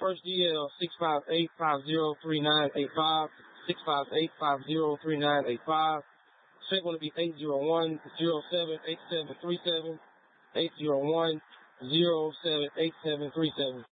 first DL 658-503985, 658-503985. Second one will be 801-078737, 801-078737.